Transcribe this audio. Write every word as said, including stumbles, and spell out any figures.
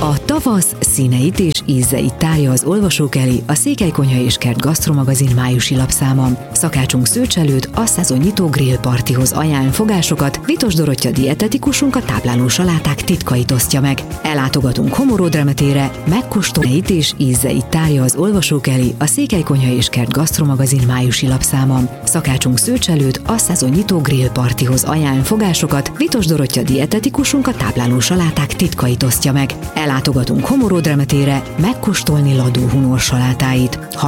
A tavasz színeit és ízeit tárja az olvasók elé a Székelykonyha és Kert gasztromagazin májusi lapszáma. Szakácsunk Szőcs előtt a szezonnyitó grillpartihoz ajánl fogásokat, Vitos Dorottya dietetikusunk a tápláló saláták titkait osztja meg. Ellátogatunk Homoród-Remetére, megkóstolni és ízeit tárja az olvasók elé a Székelykonyha és Kert gasztromagazin májusi lapszáma. Szakácsunk Szőcs előtt a szezonnyitó grillpartihoz ajánl fogásokat, Vitos Dorottya dietetikusunk a tápláló saláták titkait osztja meg. Ellátogatunk Homoród-Remetére, megkóstolni ladóhumor salátáit.